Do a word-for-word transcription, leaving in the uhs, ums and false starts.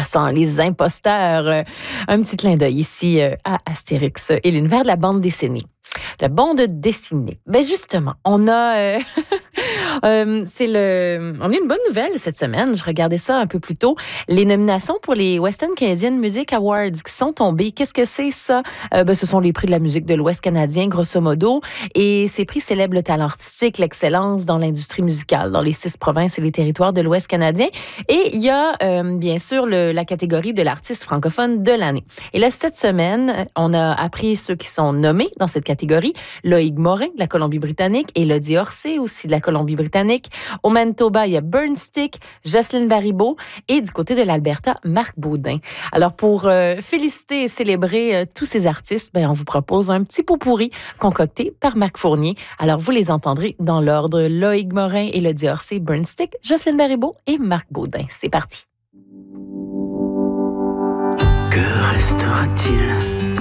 ça sent les imposteurs. Euh, un petit clin d'œil ici euh, à Astérix et l'univers de la bande dessinée. La bande dessinée. Ben justement, on a, euh, euh, c'est le, on a une bonne nouvelle cette semaine. Je regardais ça un peu plus tôt. Les nominations pour les Western Canadian Music Awards qui sont tombées. Qu'est-ce que c'est ça euh, Ben ce sont les prix de la musique de l'Ouest canadien, grosso modo. Et ces prix célèbrent le talent artistique, l'excellence dans l'industrie musicale dans les six provinces et les territoires de l'Ouest canadien. Et il y a euh, bien sûr le, la catégorie de l'artiste francophone de l'année. Et là cette semaine, on a appris ceux qui sont nommés dans cette catégorie. Loïc Morin de la Colombie-Britannique, Élodie Orsay aussi de la Colombie-Britannique. Au Manitoba, il y a Burnstick, Jocelyne Baribeau et du côté de l'Alberta, Marc Baudin. Alors pour euh, féliciter et célébrer euh, tous ces artistes, ben, on vous propose un petit pot pourri concocté par Marc Fournier. Alors vous les entendrez dans l'ordre: Loïc Morin, Élodie Orsay, Burnstick, Jocelyne Baribeau et Marc Baudin. C'est parti. Que restera-t-il